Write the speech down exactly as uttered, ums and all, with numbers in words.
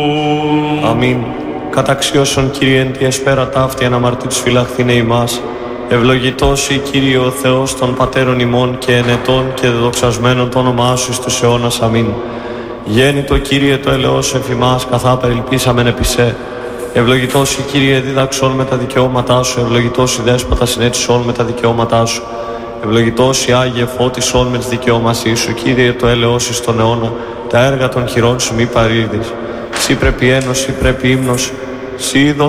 Αμήν. Καταξιώσον Κύριε εν τη εσπέρα ταύτη αναμαρτήτους φυλαχθήνε ημάς. Ευλογητός η Κύριε ο Θεός των πατέρων ημών και ενετών και δεδοξασμένων το όνομά Σου εις τους αιώνας. Αμήν. Γέννητο Κύριε το ελεός εφημάς, καθά περιλπίσαμεν επί σε. Ευλογητός η Κύριε δίδαξον με τα δικαιώματά Σου, ευλογητός η Δέσποτα συνέτησον με τα δικαιώματά Σου. Ευλογητός η Άγιε φώτισον με τις δικαιώμασή Σου, Κύριε το έλεος εις τον αιώνα, τα έργα των χειρών Σου μη παρήδεις. Σύ πρέπει ένος, Σύ πρέπει ύμνος, Σύ